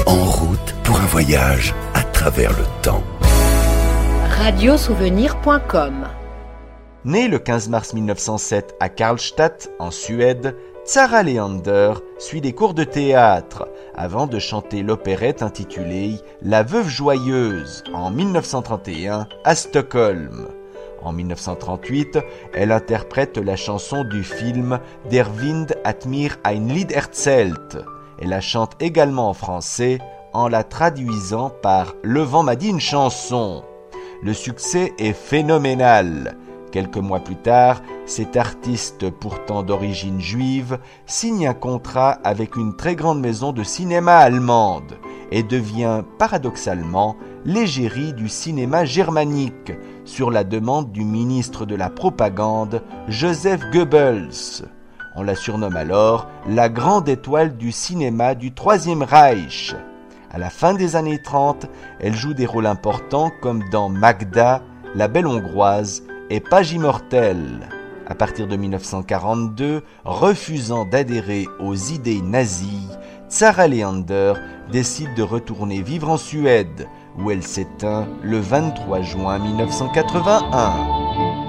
En route pour un voyage à travers le temps. Radiosouvenir.com. Née le 15 mars 1907 à Karlstadt, en Suède, Tsara Leander suit des cours de théâtre avant de chanter l'opérette intitulée La Veuve Joyeuse en 1931 à Stockholm. En 1938, elle interprète la chanson du film Der Wind hat mir ein Lied erzählt. Elle la chante également en français en la traduisant par Le vent m'a dit une chanson. Le succès est phénoménal. Quelques mois plus tard, cet artiste pourtant d'origine juive signe un contrat avec une très grande maison de cinéma allemande et devient paradoxalement l'égérie du cinéma germanique sur la demande du ministre de la Propagande Joseph Goebbels. On la surnomme alors la grande étoile du cinéma du Troisième Reich. À la fin des années 30, elle joue des rôles importants comme dans Magda, La Belle Hongroise et Page immortelle. À partir de 1942, refusant d'adhérer aux idées nazies, Tsara Leander décide de retourner vivre en Suède, où elle s'éteint le 23 juin 1981.